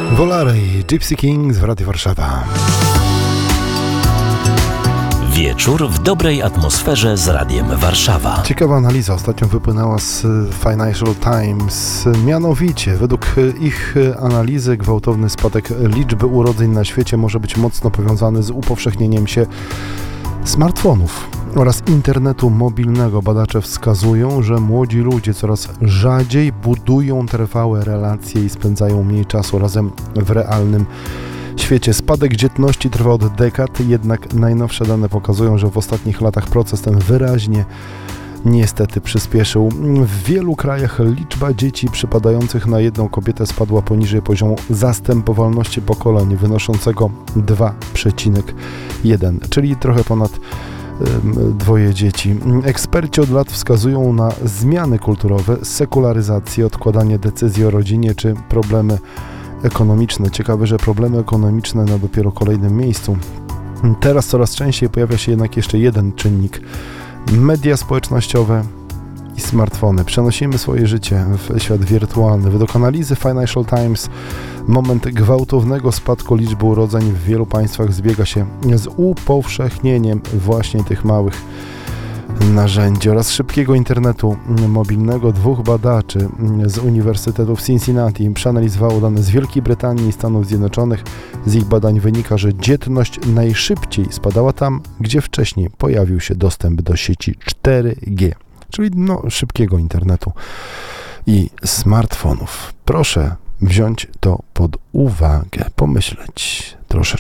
Volare i Gypsy Kings w Radiu Warszawa. Wieczór w dobrej atmosferze z Radiem Warszawa. Ciekawa analiza ostatnio wypłynęła z Financial Times. Mianowicie, według ich analizy gwałtowny spadek liczby urodzeń na świecie może być mocno powiązany z upowszechnieniem się smartfonów oraz internetu mobilnego. Badacze wskazują, że młodzi ludzie coraz rzadziej budują trwałe relacje i spędzają mniej czasu razem w realnym świecie. Spadek dzietności trwa od dekad, jednak najnowsze dane pokazują, że w ostatnich latach proces ten wyraźnie niestety przyspieszył. W wielu krajach liczba dzieci przypadających na jedną kobietę spadła poniżej poziomu zastępowalności pokoleń wynoszącego 2,1, czyli trochę ponad dwoje dzieci. Eksperci od lat wskazują na zmiany kulturowe, sekularyzację, odkładanie decyzji o rodzinie czy problemy ekonomiczne. Ciekawe, że problemy ekonomiczne na dopiero kolejnym miejscu. Teraz coraz częściej pojawia się jednak jeszcze jeden czynnik. Media społecznościowe i smartfony. Przenosimy swoje życie w świat wirtualny. Według analizy Financial Times moment gwałtownego spadku liczby urodzeń w wielu państwach zbiega się z upowszechnieniem właśnie tych małych narzędzi oraz szybkiego internetu mobilnego. Dwóch badaczy z Uniwersytetu w Cincinnati przeanalizowało dane z Wielkiej Brytanii i Stanów Zjednoczonych. Z ich badań wynika, że dzietność najszybciej spadała tam, gdzie wcześniej pojawił się dostęp do sieci 4G, czyli szybkiego internetu i smartfonów. Proszę wziąć to pod uwagę, pomyśleć troszeczkę.